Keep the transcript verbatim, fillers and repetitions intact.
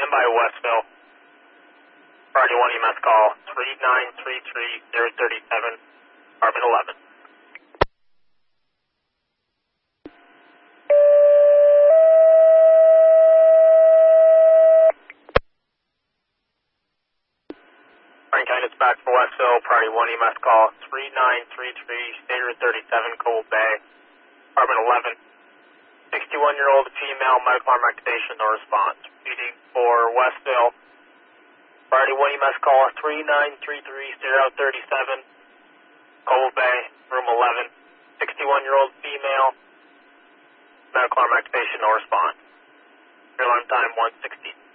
Standby Westville. Priority one E M S call three nine three three zero three seven, Apartment eleven. Franklin, it's back for Westville. Priority one E M S call three nine three three zero three seven, Cold Bay, Apartment eleven. sixty-one-year-old female, medical arm activation, no response. Repeating for Westville. Priority one E M S call three nine three three zero three seven, Cold Bay, room eleven. sixty-one-year-old female, medical arm activation, no response. Airline time one sixty.